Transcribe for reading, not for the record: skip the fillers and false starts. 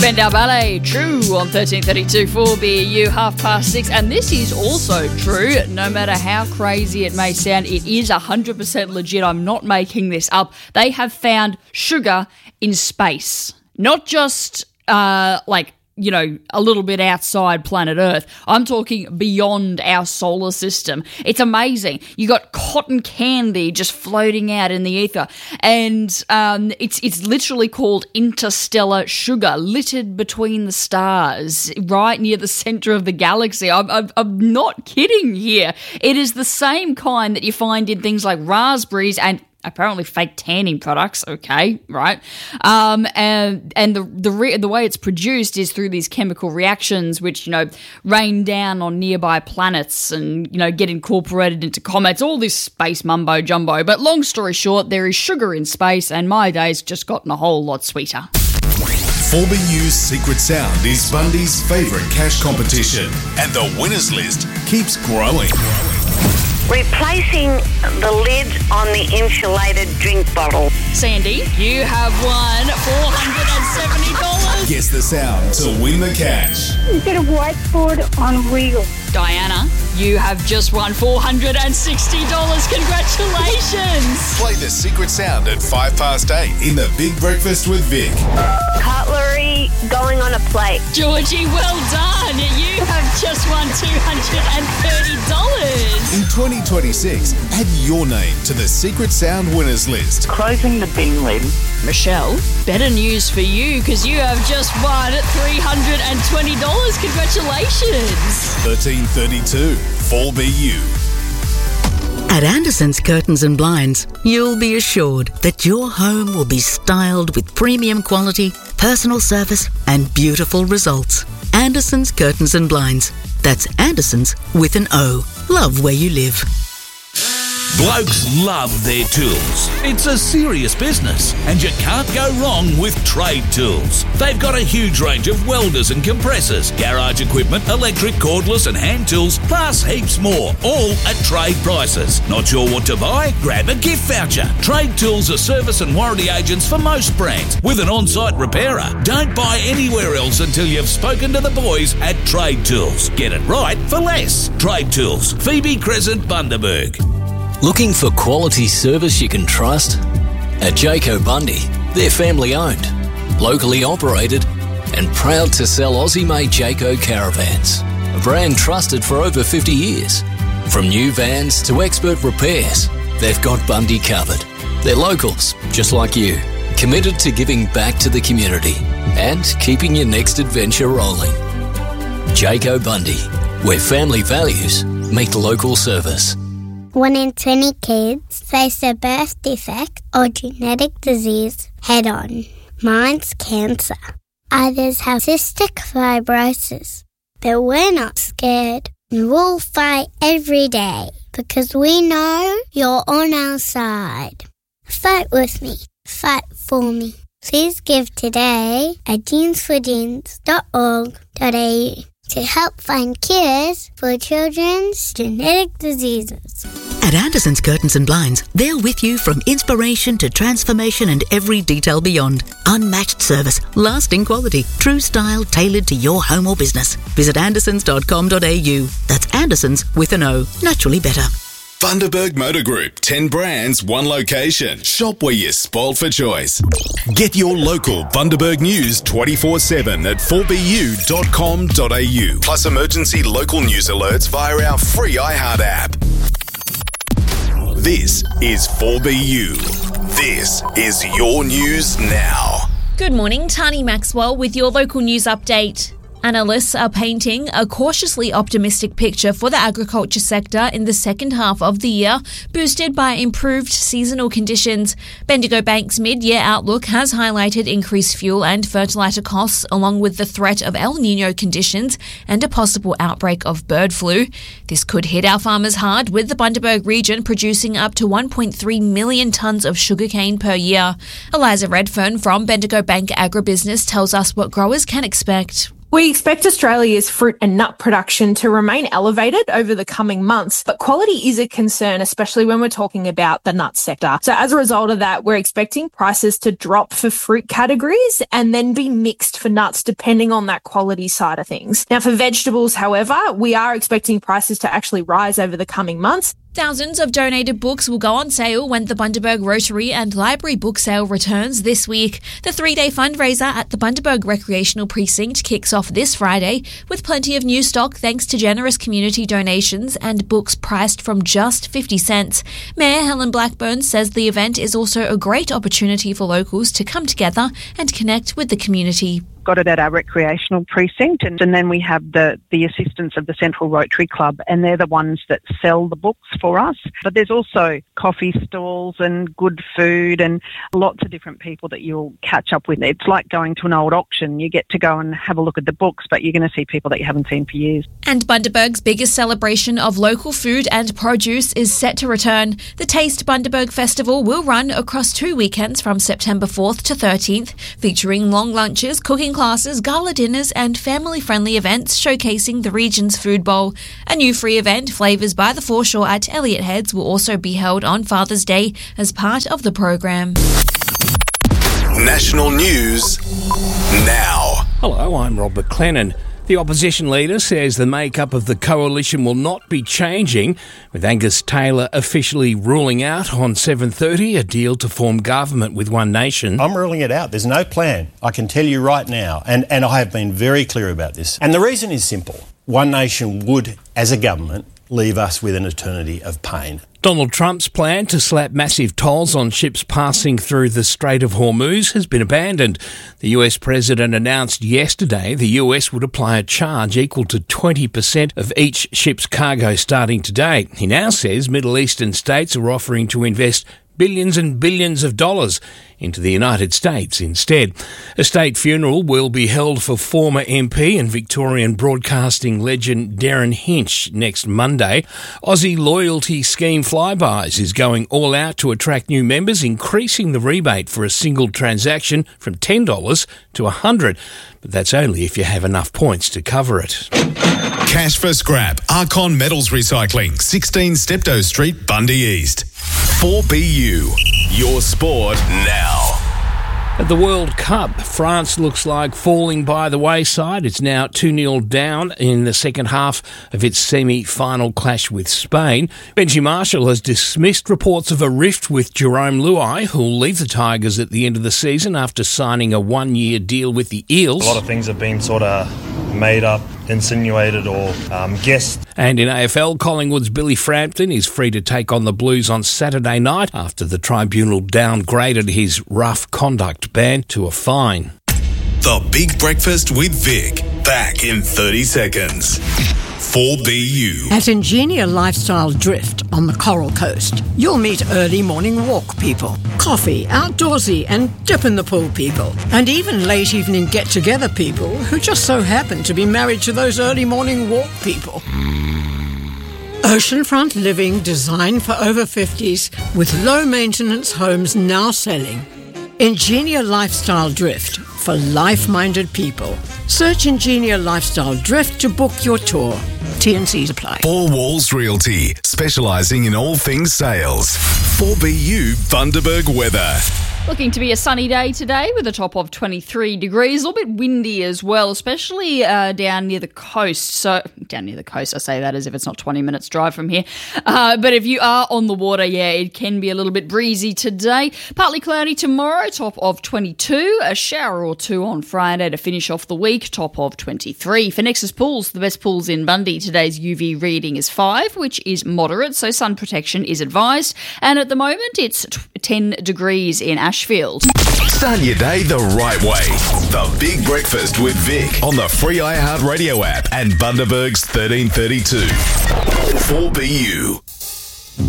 Spandau Ballet, true on 1332 for BAU, 6:30. And this is also true, no matter how crazy it may sound, it is 100% legit. I'm not making this up. They have found sugar in space. Not just, a little bit outside planet Earth. I'm talking beyond our solar system. It's amazing. You got cotton candy just floating out in the ether, and it's literally called interstellar sugar, littered between the stars, right near the center of the galaxy. I'm not kidding here. It is the same kind that you find in things like raspberries and apparently fake tanning products, okay, right? And the way it's produced is through these chemical reactions which, rain down on nearby planets and, get incorporated into comets, all this space mumbo jumbo. But long story short, there is sugar in space and my day's just gotten a whole lot sweeter. 4BU's Secret Sound is Bundy's favourite cash competition, and the winners list keeps growing. Replacing the lid on the insulated drink bottle. Sandy, you have won $470. Guess the sound to win the cash. Is it a whiteboard on wheels? Diana, you have just won $460. Congratulations. Play the Secret Sound at 8:05 in the Big Breakfast with Vic. Cutlery going on a plate. Georgie, well done. You have just won $230. In 2026, add your name to the Secret Sound winners list. Closing the bin lid. Michelle, better news for you because you have just won $320. Congratulations. 1332 4BU. At Anderson's Curtains and Blinds, you'll be assured that your home will be styled with premium quality, personal service and beautiful results. Anderson's Curtains and Blinds. That's Anderson's with an O. Love where you live. Blokes love their tools. It's a serious business, and you can't go wrong with Trade Tools. They've got a huge range of welders and compressors, garage equipment, electric, cordless and hand tools, plus heaps more, all at trade prices. Not sure what to buy? Grab a gift voucher. Trade Tools are service and warranty agents for most brands, with an on-site repairer. Don't buy anywhere else until you've spoken to the boys at Trade Tools. Get it right for less. Trade Tools, Phoebe Crescent, Bundaberg. Looking for quality service you can trust? At Jayco Bundy, they're family owned, locally operated and proud to sell Aussie-made Jayco caravans, a brand trusted for over 50 years. From new vans to expert repairs, they've got Bundy covered. They're locals, just like you, committed to giving back to the community and keeping your next adventure rolling. Jayco Bundy, where family values meet local service. 1 in 20 kids face a birth defect or genetic disease head-on. Mine's cancer. Others have cystic fibrosis. But we're not scared. We'll fight every day because we know you're on our side. Fight with me. Fight for me. Please give today at jeansforjeans.org.au to help find cures for children's genetic diseases. At Anderson's Curtains and Blinds, they're with you from inspiration to transformation and every detail beyond. Unmatched service, lasting quality, true style tailored to your home or business. Visit andersons.com.au. That's Andersons with an O. Naturally better. Bundaberg Motor Group, 10 brands, 1 location. Shop where you're spoiled for choice. Get your local Bundaberg news 24/7 at 4bu.com.au. Plus emergency local news alerts via our free iHeart app. This is 4BU. This is your news now. Good morning, Tani Maxwell with your local news update. Analysts are painting a cautiously optimistic picture for the agriculture sector in the second half of the year, boosted by improved seasonal conditions. Bendigo Bank's mid-year outlook has highlighted increased fuel and fertiliser costs, along with the threat of El Niño conditions and a possible outbreak of bird flu. This could hit our farmers hard, with the Bundaberg region producing up to 1.3 million tonnes of sugarcane per year. Eliza Redfern from Bendigo Bank Agribusiness tells us what growers can expect. We expect Australia's fruit and nut production to remain elevated over the coming months, but quality is a concern, especially when we're talking about the nut sector. So as a result of that, we're expecting prices to drop for fruit categories and then be mixed for nuts, depending on that quality side of things. Now, for vegetables, however, we are expecting prices to actually rise over the coming months. Thousands of donated books will go on sale when the Bundaberg Rotary and Library book sale returns this week. The 3-day fundraiser at the Bundaberg Recreational Precinct kicks off this Friday, with plenty of new stock thanks to generous community donations and books priced from just 50 cents. Mayor Helen Blackburn says the event is also a great opportunity for locals to come together and connect with the community. Got it at our recreational precinct, and then we have the assistance of the Central Rotary Club, and they're the ones that sell the books for us. But there's also coffee stalls and good food and lots of different people that you'll catch up with. It's like going to an old auction. You get to go and have a look at the books, but you're going to see people that you haven't seen for years. And Bundaberg's biggest celebration of local food and produce is set to return. The Taste Bundaberg Festival will run across 2 weekends from September 4th to 13th, featuring long lunches, cooking classes, gala dinners and family-friendly events showcasing the region's food bowl. A new free event, Flavours by the Foreshore at Elliott Heads, will also be held on Father's Day as part of the program. National news now. Hello, I'm Rob McLennan. The opposition leader says the makeup of the coalition will not be changing, with Angus Taylor officially ruling out on 7:30 a deal to form government with One Nation. I'm ruling it out. There's no plan. I can tell you right now, and I have been very clear about this. And the reason is simple. One Nation would, as a government, leave us with an eternity of pain. Donald Trump's plan to slap massive tolls on ships passing through the Strait of Hormuz has been abandoned. The US president announced yesterday the US would apply a charge equal to 20% of each ship's cargo starting today. He now says Middle Eastern states are offering to invest billions and billions of dollars into the United States instead. A state funeral will be held for former MP and Victorian broadcasting legend Darren Hinch next Monday. Aussie loyalty scheme Flybuys is going all out to attract new members, increasing the rebate for a single transaction from $10 to $100. But that's only if you have enough points to cover it. Cash for scrap. Archon Metals Recycling, 16 Steptoe Street, Bundy East. 4BU, your sport now. At the World Cup, France looks like falling by the wayside. It's now 2-0 down in the second half of its semi-final clash with Spain. Benji Marshall has dismissed reports of a rift with Jerome Luai, who'll leave the Tigers at the end of the season after signing a 1-year deal with the Eels. A lot of things have been sort of made up, insinuated or guessed. And in AFL, Collingwood's Billy Frampton is free to take on the Blues on Saturday night after the tribunal downgraded his rough conduct ban to a fine. The Big Breakfast with Vic, back in 30 seconds. 4BU. At Ingenia Lifestyle Drift on the Coral Coast, you'll meet early morning walk people, coffee, outdoorsy and dip in the pool people, and even late evening get-together people who just so happen to be married to those early morning walk people. Oceanfront living designed for over 50s with low-maintenance homes now selling. Ingenia Lifestyle Drift for life-minded people. Search Ingenia Lifestyle Drift to book your tour. T&Cs apply. Four Walls Realty, specialising in all things sales. 4BU Bundaberg weather. Looking to be a sunny day today with a top of 23 degrees. A little bit windy as well, especially down near the coast. So, down near the coast, I say that as if it's not 20 minutes drive from here. But if you are on the water, yeah, it can be a little bit breezy today. Partly cloudy tomorrow, top of 22. A shower or two on Friday to finish off the week, top of 23. For Nexus Pools, the best pools in Bundy, today's UV reading is 5, which is moderate, so sun protection is advised. And at the moment, it's 10 degrees in Ashfield. Start your day the right way. The Big Breakfast with Vic on the free iHeartRadio app and Bundaberg's 1332. 4BU.